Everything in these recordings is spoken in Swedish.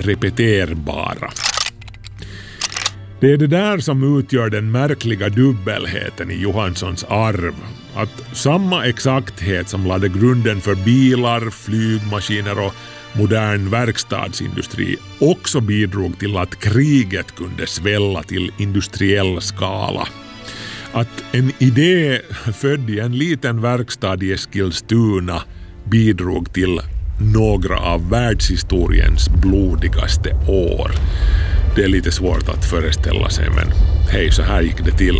repeterbara. Det är det där som utgör den märkliga dubbelheten i Johanssons arv. Att samma exakthet som lade grunden för bilar, flygmaskiner och modern verkstadsindustri också bidrog till att kriget kunde svälla till industriell skala. Att en idé född i en liten verkstad i Eskilstuna bidrog till några av världshistoriens blodigaste år. Det är lite svårt att föreställa sig, men hej, så här gick det till.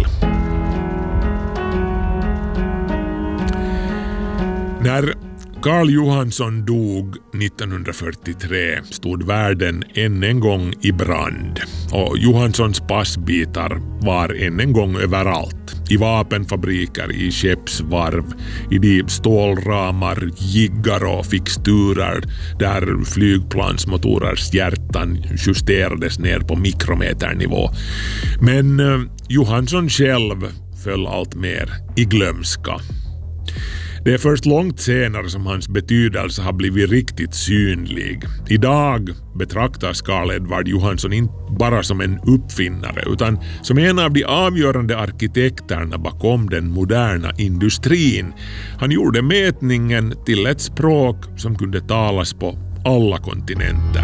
När Carl Johansson dog 1943 stod världen än en gång i brand och Johanssons passbitar var än en gång överallt. I vapenfabriker, i skeppsvarv, i de stålramar, jiggar och fixturer där flygplansmotorers hjärtan justerades ner på mikrometernivå. Men Johansson själv föll allt mer i glömska. Det är först långt senare som hans betydelse har blivit riktigt synlig. Idag betraktas Carl Edvard Johansson inte bara som en uppfinnare utan som en av de avgörande arkitekterna bakom den moderna industrin. Han gjorde mätningen till ett språk som kunde talas på alla kontinenter.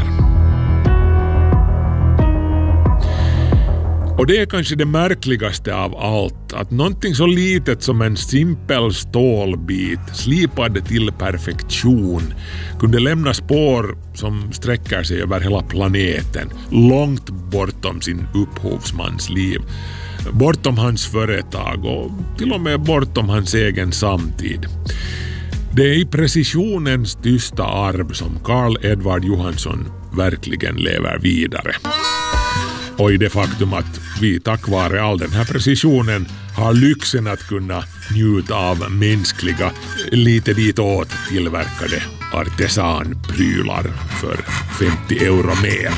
Och det är kanske det märkligaste av allt, att någonting så litet som en simpel stålbit slipad till perfektion kunde lämna spår som sträcker sig över hela planeten, långt bortom sin upphovsmans liv, bortom hans företag och till och med bortom hans egen samtid. Det är i precisionens tysta arv som Carl Edvard Johansson verkligen lever vidare. Och i det faktum att vi tack vare all den här precisionen har lyxen att kunna njuta av mänskliga, lite ditåt tillverkade artesanprylar för 50 euro mer.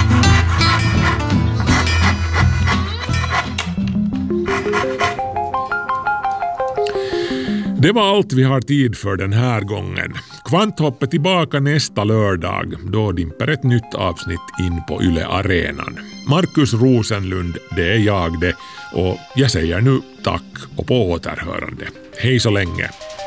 Det var allt vi har tid för den här gången. Kvanthoppet tillbaka nästa lördag, då dimper ett nytt avsnitt in på Yle Arenan. Markus Rosenlund, det är jag det, och jag säger nu tack och på återhörande. Hej så länge!